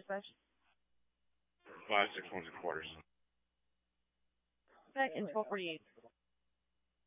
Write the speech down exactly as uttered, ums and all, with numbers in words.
dispatch? Five six one six quarters. Back in twelve forty-eight.